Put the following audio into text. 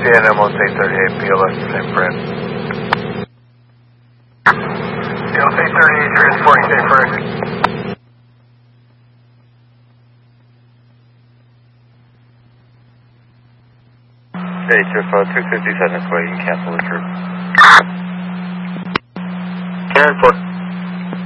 CNM 138, PLS, same print. PLS 38, transporting K first. Hey, Trip 257 is where you can cancel the trip. Cancel.